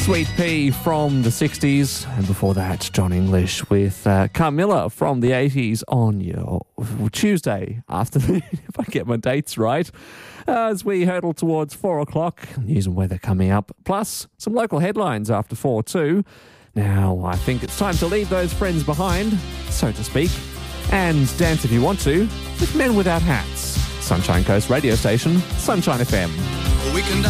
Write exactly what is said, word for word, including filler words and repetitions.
Sweet Pea from the sixties, and before that, John English with uh, Carmilla from the eighties on your Tuesday afternoon, if I get my dates right, uh, as we hurtle towards four o'clock. News and weather coming up, plus some local headlines after four too. Now, I think it's time to leave those friends behind, so to speak, and dance if you want to with Men Without Hats. Sunshine Coast radio station, Sunshine F M. We can